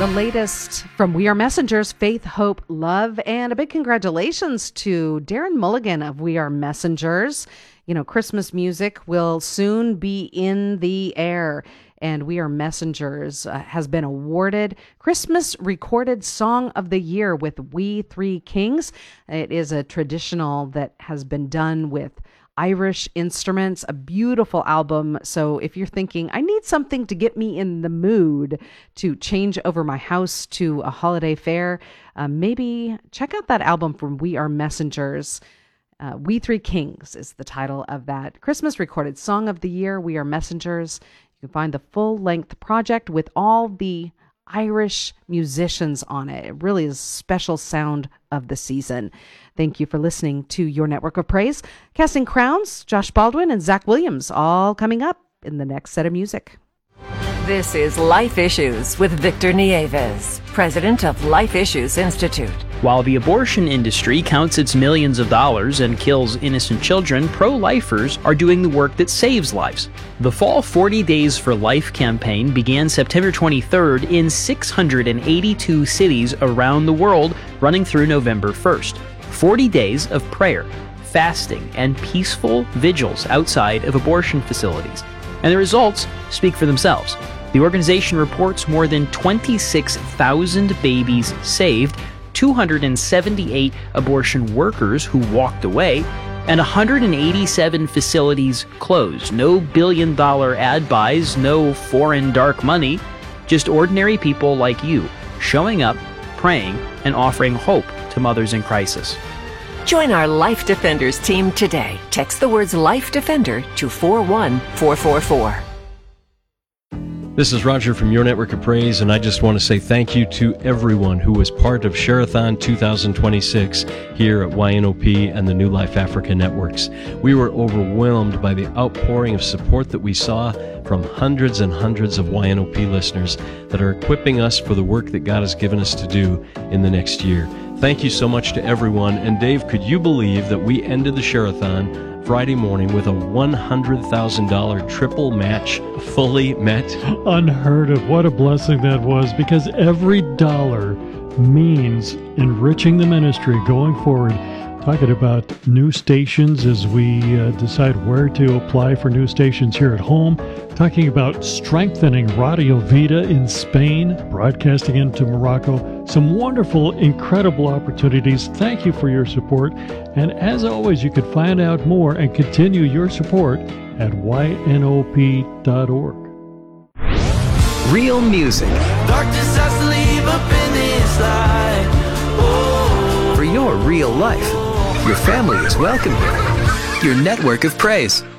The latest from We Are Messengers, Faith, Hope, Love, and a big congratulations to Darren Mulligan of We Are Messengers. You know, Christmas music will soon be in the air, and We Are Messengers has been awarded Christmas Recorded Song of the Year with We Three Kings. It is a traditional that has been done with Irish instruments, a beautiful album. So if you're thinking, I need something to get me in the mood to change over my house to a holiday fare, maybe check out that album from We Are Messengers. We Three Kings is the title of that Christmas Recorded Song of the Year, We Are Messengers. You can find the full-length project with all the Irish musicians on it. It really is a special sound of the season. Thank you for listening to Your Network of Praise. Casting Crowns, Josh Baldwin and Zach Williams, all coming up in the next set of music. This is Life Issues with Victor Nieves, president of Life Issues Institute. While the abortion industry counts its millions of dollars and kills innocent children, pro-lifers are doing the work that saves lives. The Fall 40 Days for Life campaign began September 23rd in 682 cities around the world, running through November 1st. 40 days of prayer, fasting, and peaceful vigils outside of abortion facilities. And the results speak for themselves. The organization reports more than 26,000 babies saved, 278 abortion workers who walked away, and 187 facilities closed. No billion-dollar ad buys, no foreign dark money, just ordinary people like you showing up, praying, and offering hope to mothers in crisis. Join our Life Defenders team today. Text the words Life Defender to 41444. This is Roger from Your Network of Praise, and I just want to say thank you to everyone who was part of Share-a-thon 2026 here at YNOP and the New Life Africa networks. We were overwhelmed by the outpouring of support that we saw from hundreds and hundreds of YNOP listeners that are equipping us for the work that God has given us to do in the next year. Thank you so much to everyone. And Dave, could you believe that we ended the Share-a-thon Friday morning with a $100,000 triple match fully met? Unheard of. What a blessing that was, because every dollar means enriching the ministry going forward. Talking about new stations as we decide where to apply for new stations here at home. Talking about strengthening Radio Vida in Spain, broadcasting into Morocco. Some wonderful, incredible opportunities. Thank you for your support. And as always, you can find out more and continue your support at ynop.org. Real music. Darkness has to leave up in this light. Oh. For your real life. Your family is welcome here. Your network of praise.